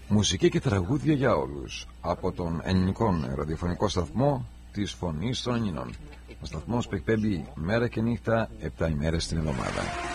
Μουσική και τραγούδια για όλους από τον ελληνικό ραδιοφωνικό σταθμό της Φωνής των Ελλήνων. Ο σταθμός που εκπέμπει μέρα και νύχτα 7 ημέρες την εβδομάδα.